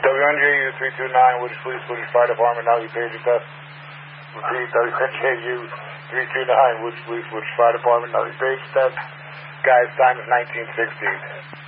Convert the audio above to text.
WNJU 329, Woodridge Police, Woodridge Fire Department, now you page test. Repeat, WNJU 329, Woodridge Police, Woodridge Fire Department, now you page test. Guy's time is 1916.